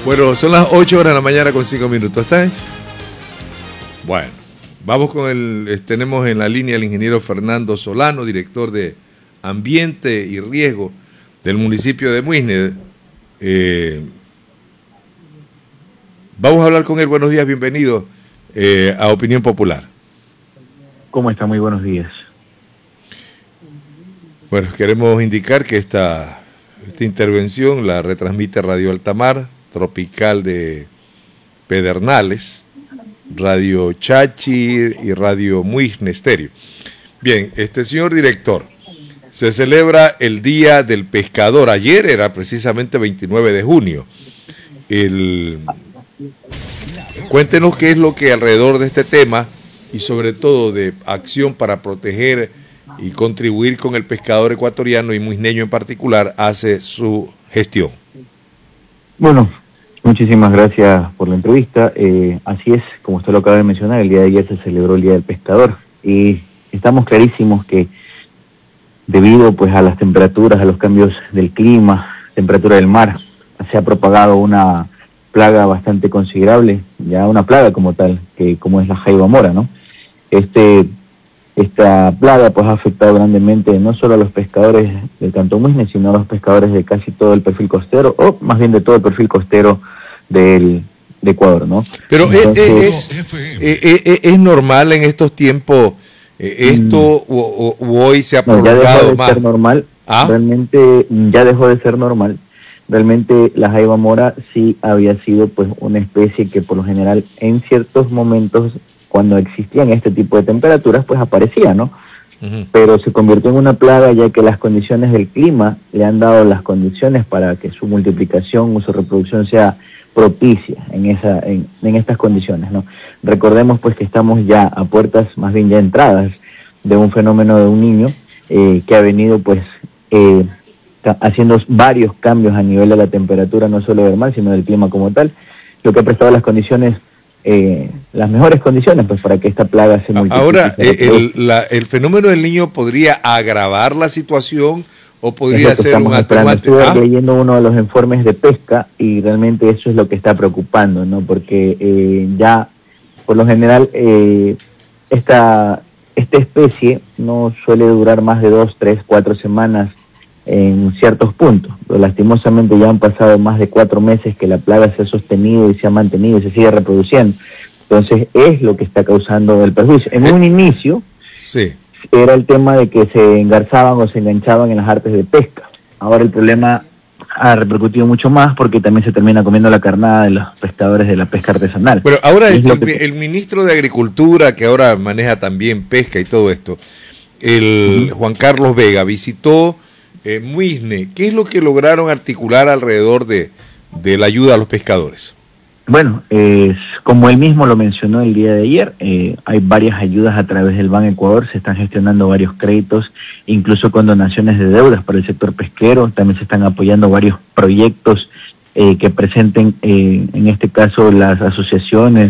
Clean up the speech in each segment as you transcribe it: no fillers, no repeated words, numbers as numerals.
Bueno, son las 8 horas de la mañana con 5 minutos. ¿Está bien? Bueno, vamos con tenemos en la línea al ingeniero Fernando Solano, director de Ambiente y Riesgo del municipio de Muisne. Vamos a hablar con él. Buenos días, bienvenido a Opinión Popular. ¿Cómo está? Muy buenos días. Bueno, queremos indicar que esta intervención la retransmite Radio Altamar, Tropical de Pedernales, Radio Chachi y Radio Muisne Estéreo. Bien, señor director, se celebra el Día del Pescador. Ayer era precisamente 29 de junio. Cuéntenos qué es lo que alrededor de este tema y sobre todo de acción para proteger y contribuir con el pescador ecuatoriano y muisneño en particular hace su gestión. Bueno, muchísimas gracias por la entrevista. Así es, como usted lo acaba de mencionar, el día de ayer se celebró el Día del Pescador y estamos clarísimos que debido pues a las temperaturas, a los cambios del clima, temperatura del mar, se ha propagado una plaga bastante considerable, ya una plaga como tal, que como es la jaiba mora, ¿no? Esta plaga pues ha afectado grandemente no solo a los pescadores del Cantón Muisne, sino a los pescadores de casi todo el perfil costero, o más bien de todo el perfil costero de Ecuador, ¿no? Pero entonces, ¿es normal en estos tiempos esto o hoy se ha prolongado ya dejó de más? Ser normal, realmente ya dejó de ser normal. Realmente la jaiba mora sí había sido pues una especie que por lo general en ciertos momentos cuando existían este tipo de temperaturas, pues aparecía, ¿no? Uh-huh. Pero se convirtió en una plaga ya que las condiciones del clima le han dado las condiciones para que su multiplicación o su reproducción sea propicia en estas condiciones, ¿no? Recordemos pues que estamos ya a puertas, más bien ya entradas, de un fenómeno de un niño que ha venido pues haciendo varios cambios a nivel de la temperatura, no solo del mar, sino del clima como tal, lo que ha prestado las condiciones las mejores condiciones pues para que esta plaga se multiplique. Ahora, el fenómeno del niño podría agravar la situación o podría ser un atenuante. Estuve leyendo uno de los informes de pesca y realmente eso es lo que está preocupando, ¿no? Porque ya por lo general esta especie no suele durar más de 2, 3, 4 semanas en ciertos puntos, pero lastimosamente ya han pasado más de 4 meses que la plaga se ha sostenido y se ha mantenido y se sigue reproduciendo. Entonces es lo que está causando el perjuicio. En un inicio era el tema de que se engarzaban o se enganchaban en las artes de pesca. Ahora el problema ha repercutido mucho más porque también se termina comiendo la carnada de los pescadores de la pesca artesanal. Pero ahora el ministro de Agricultura, que ahora maneja también pesca y todo esto, Juan Carlos Vega, visitó Muisne. ¿Qué es lo que lograron articular alrededor de la ayuda a los pescadores? Bueno, como él mismo lo mencionó el día de ayer, hay varias ayudas a través del Ban Ecuador, se están gestionando varios créditos, incluso con donaciones de deudas para el sector pesquero, también se están apoyando varios proyectos que presenten, en este caso, las asociaciones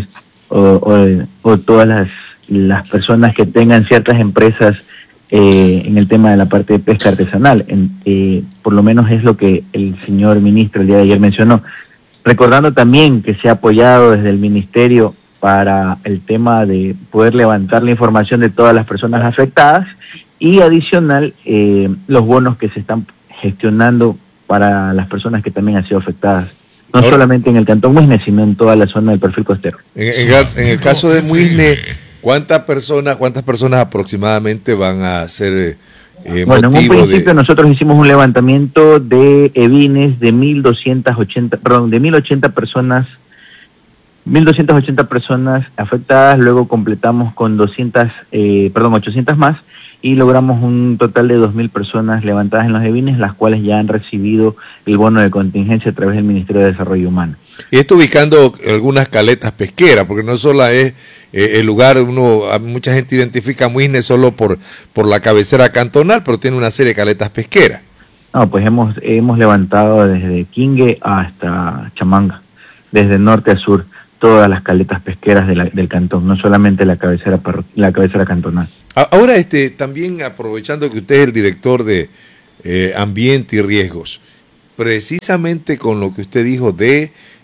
o todas las personas que tengan ciertas empresas en el tema de la parte de pesca artesanal. Por lo menos es lo que el señor ministro el día de ayer mencionó. Recordando también que se ha apoyado desde el ministerio para el tema de poder levantar la información de todas las personas afectadas y adicional los bonos que se están gestionando para las personas que también han sido afectadas. No solamente en el Cantón Muisne, sino en toda la zona del perfil costero. En el caso de Muisne, ¿cuántas personas aproximadamente van a ser bueno, en un principio nosotros hicimos un levantamiento de EBINES de 1.080 personas, 1.280 personas afectadas, luego completamos con 800 más y logramos un total de 2.000 personas levantadas en los EBINES, las cuales ya han recibido el bono de contingencia a través del Ministerio de Desarrollo Humano. Y esto ubicando algunas caletas pesqueras, porque no solo es el lugar, mucha gente identifica Muisne solo por la cabecera cantonal, pero tiene una serie de caletas pesqueras. No, pues hemos levantado desde Quingue hasta Chamanga, desde norte a sur, todas las caletas pesqueras del cantón, no solamente la cabecera cantonal. Ahora, también aprovechando que usted es el director de Ambiente y Riesgos, precisamente con lo que usted dijo de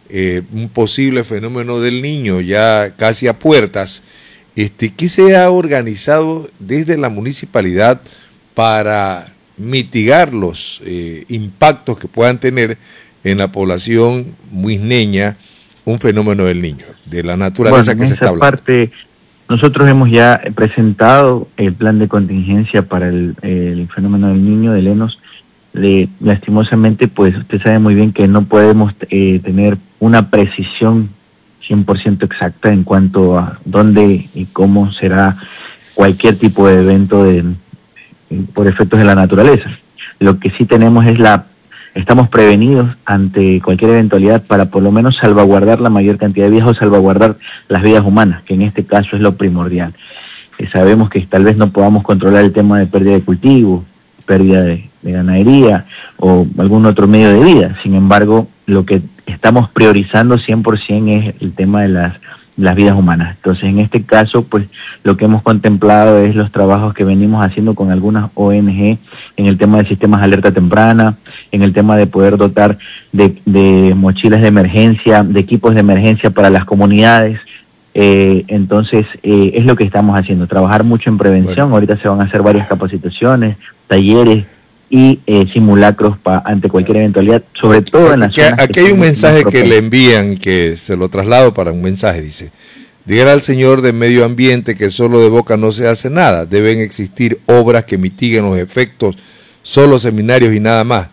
un posible fenómeno del Niño ya casi a puertas, ¿qué se ha organizado desde la municipalidad para mitigar los impactos que puedan tener en la población muisneña un fenómeno del Niño, de la naturaleza que se está hablando? Parte, nosotros hemos ya presentado el plan de contingencia para el fenómeno del Niño, del ENOS. Lastimosamente, pues usted sabe muy bien que no podemos tener una precisión 100% exacta en cuanto a dónde y cómo será cualquier tipo de evento por efectos de la naturaleza. Lo que sí tenemos es estamos prevenidos ante cualquier eventualidad para por lo menos salvaguardar la mayor cantidad de vidas o salvaguardar las vidas humanas, que en este caso es lo primordial. Sabemos que tal vez no podamos controlar el tema de pérdida de cultivo, pérdida de ganadería o algún otro medio de vida. Sin embargo, lo que estamos priorizando 100% es el tema de las vidas humanas. Entonces, en este caso, pues lo que hemos contemplado es los trabajos que venimos haciendo con algunas ONG en el tema de sistemas de alerta temprana, en el tema de poder dotar de mochilas de emergencia, de equipos de emergencia para las comunidades. Entonces, es lo que estamos haciendo, trabajar mucho en prevención. Bueno, ahorita se van a hacer varias capacitaciones, talleres y simulacros ante cualquier eventualidad, sobre todo en las zonas. Aquí hay un mensaje que le envían, que se lo traslado para un mensaje, dice: dígale al señor de Medio Ambiente que solo de boca no se hace nada, deben existir obras que mitiguen los efectos, solo seminarios y nada más.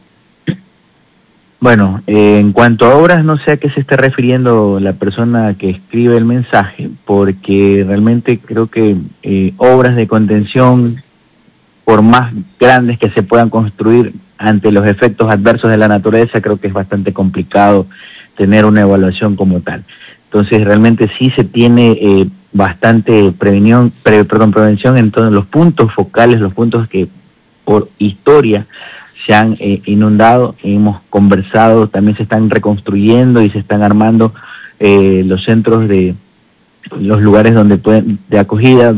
Bueno, en cuanto a obras, no sé a qué se está refiriendo la persona que escribe el mensaje, porque realmente creo que obras de contención, por más grandes que se puedan construir ante los efectos adversos de la naturaleza, creo que es bastante complicado tener una evaluación como tal. Entonces, realmente sí se tiene bastante prevención en todos los puntos focales, los puntos que por historia se han inundado. Hemos conversado, también se están reconstruyendo y se están armando los centros de los lugares de acogida,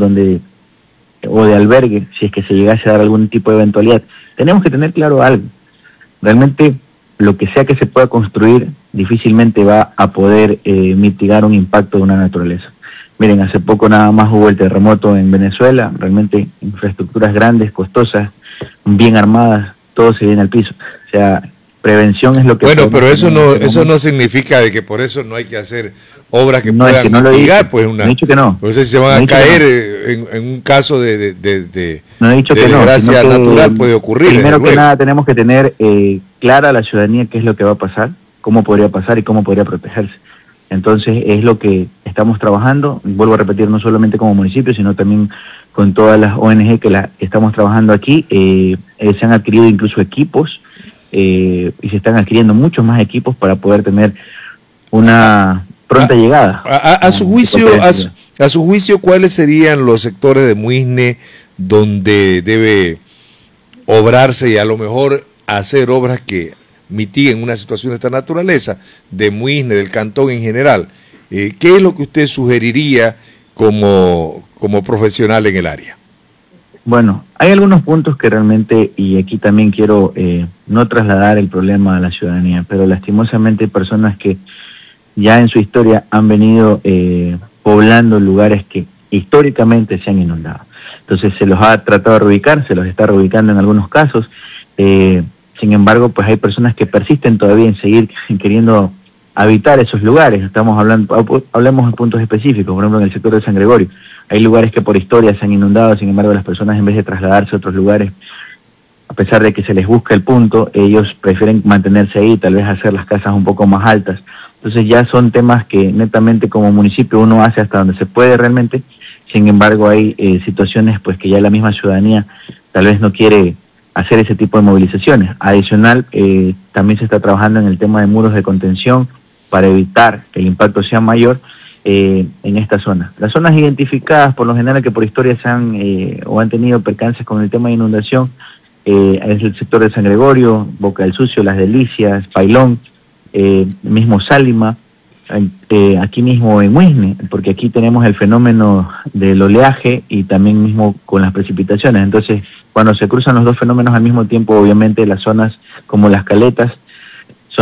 o de albergue, si es que se llegase a dar algún tipo de eventualidad. Tenemos que tener claro algo: realmente lo que sea que se pueda construir difícilmente va a poder mitigar un impacto de una naturaleza. Miren, hace poco nada más hubo el terremoto en Venezuela, realmente infraestructuras grandes, costosas, bien armadas, todo se viene al piso. O sea, prevención es lo que... Bueno, pero eso no significa de que por eso no hay que hacer obras que puedan mitigar, pues no he dicho que no. Por eso si se van a caer en un caso de no he dicho que desgracia natural puede ocurrir. Primero que nada tenemos que tener clara a la ciudadanía qué es lo que va a pasar, cómo podría pasar y cómo podría protegerse. Entonces es lo que estamos trabajando, vuelvo a repetir, no solamente como municipio, sino también con todas las ONG que estamos trabajando aquí. Se han adquirido incluso equipos y se están adquiriendo muchos más equipos para poder tener una pronta llegada. A su juicio, ¿cuáles serían los sectores de Muisne donde debe obrarse y a lo mejor hacer obras que mitiguen una situación de esta naturaleza, de Muisne, del cantón en general? ¿Qué es lo que usted sugeriría como profesional en el área? Bueno, hay algunos puntos que realmente, y aquí también quiero no trasladar el problema a la ciudadanía, pero lastimosamente hay personas que ya en su historia han venido poblando lugares que históricamente se han inundado. Entonces se los ha tratado de reubicar, se los está reubicando en algunos casos. Sin embargo, pues hay personas que persisten todavía en seguir queriendo habitar esos lugares. Hablemos de puntos específicos, por ejemplo en el sector de San Gregorio. Hay lugares que por historia se han inundado, sin embargo las personas, en vez de trasladarse a otros lugares, a pesar de que se les busca el punto, ellos prefieren mantenerse ahí, tal vez hacer las casas un poco más altas. Entonces ya son temas que netamente como municipio uno hace hasta donde se puede realmente. Sin embargo hay situaciones pues que ya la misma ciudadanía tal vez no quiere hacer ese tipo de movilizaciones. Adicional, también se está trabajando en el tema de muros de contención para evitar que el impacto sea mayor en esta zona. Las zonas identificadas por lo general que por historia se han tenido percances con el tema de inundación es el sector de San Gregorio, Boca del Sucio, Las Delicias, Pailón, mismo Sálima, aquí mismo en Muisne, porque aquí tenemos el fenómeno del oleaje y también mismo con las precipitaciones. Entonces, cuando se cruzan los dos fenómenos al mismo tiempo, obviamente las zonas como Las Caletas